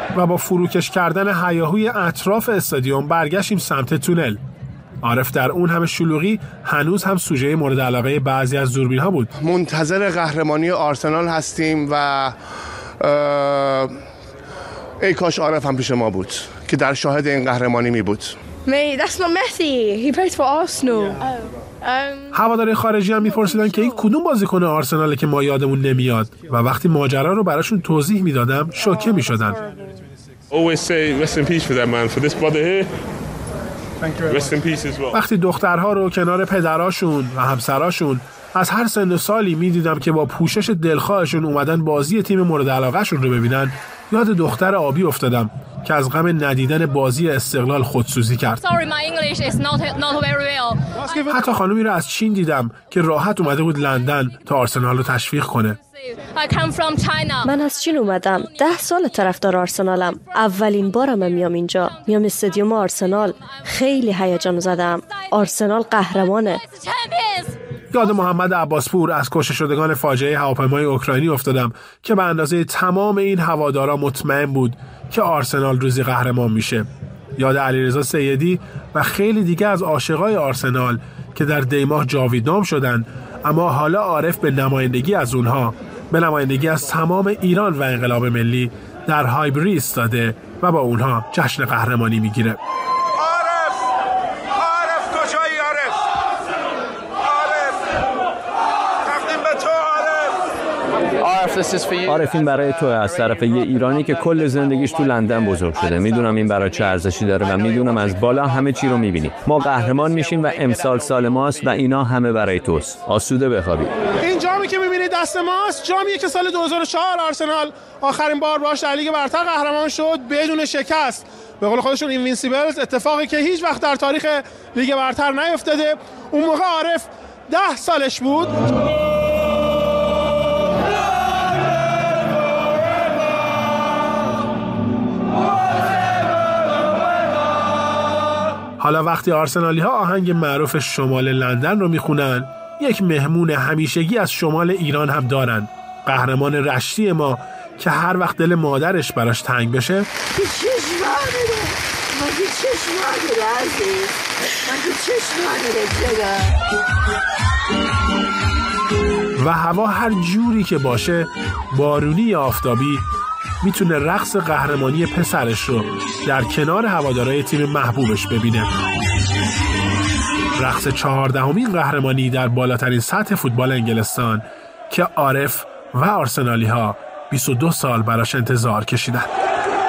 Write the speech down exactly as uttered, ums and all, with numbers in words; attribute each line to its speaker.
Speaker 1: و با فروکش کردن هیاهوی اطراف استادیوم برگشتیم سمت تونل. عارف در اون همه شلوغی هنوز هم سوژه مورد علاقه بعضی از دوربین‌ها بود.
Speaker 2: منتظر قهرمانی آرسنال هستیم و ای کاش عارف هم پیش ما بود که در شاهد این قهرمانی می بود.
Speaker 3: Mate, that's not Messi. He plays for Arsenal.
Speaker 1: هوادارهای خارجی هم میپرسیدن که این کدوم بازیکن آرسناله که ما یادمون نمیاد و وقتی ماجرا رو براشون توضیح میدادم شوکه میشدن. وقتی دخترها رو کنار پدراشون و همسراشون از هر سن و سالی میدیدم که با پوشش دلخواهشون اومدن بازی تیم مورد علاقهشون رو ببینن، یاد دختر آبی افتادم که از غم ندیدن بازی استقلال خودسوزی کرد. حتی خانومی رو از چین دیدم که راحت اومده بود لندن تا آرسنال رو تشویق کنه.
Speaker 4: من از چین اومدم. ده سال طرفدار آرسنالم. اولین بارم میام اینجا. میام استادیوم آرسنال. خیلی هیجان زدم. آرسنال قهرمانه.
Speaker 1: یاد محمد عباسپور از کشته شدگان فاجعه هواپیمای اوکراینی افتادم که به اندازه تمام این هوادارا مطمئن بود که آرسنال روزی قهرمان میشه. یاد علیرضا سیدی و خیلی دیگه از عاشقای آرسنال که در دیماه جاویدنام شدن، اما حالا عارف به نمایندگی از اونها، به نمایندگی از تمام ایران و انقلاب ملی در هایبری ایستاده و با اونها جشن قهرمانی میگیره.
Speaker 5: عارف این برای تو از طرف یه ایرانی که کل زندگیش تو لندن بزرگ شده. میدونم این برای چه ارزشی داره و میدونم از بالا همه چی رو میبینی. ما قهرمان میشیم و امسال سال ماست و اینا همه برای توست. آسوده بخوابی.
Speaker 6: این جامی که میبینید دست ماست جامیه که سال دو هزار و چهار آرسنال آخرین بار باش در لیگ برتر قهرمان شد بدون شکست. به قول خودشون اینوینسیبلز، اتفاقی که هیچ وقت در تاریخ لیگ برتر نیفتاده. اون موقع عارف ده سالش بود.
Speaker 1: حالا وقتی آرسنالی ها آهنگ معروف شمال لندن رو میخونن، یک مهمون همیشگی از شمال ایران هم دارن. قهرمان رشتی ما که هر وقت دل مادرش براش تنگ بشه و هوا هر جوری که باشه، بارونی یا آفتابی، میتونه رقص قهرمانی پسرش رو در کنار هوادارهای تیم محبوبش ببینه. رقص چهاردهمین قهرمانی در بالاترین سطح فوتبال انگلستان که عارف و آرسنالی ها بیست و دو سال براش انتظار کشیدن.